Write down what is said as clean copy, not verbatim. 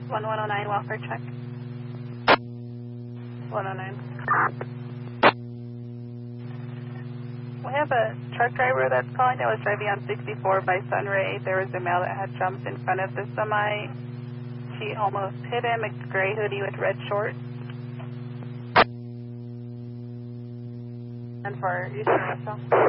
1109, welfare check. 109. We have a truck driver that's calling that was driving on 64 by Sunray. There was a male that had jumped in front of the semi. She almost hit him, a gray hoodie with red shorts. And for Eastern Russell.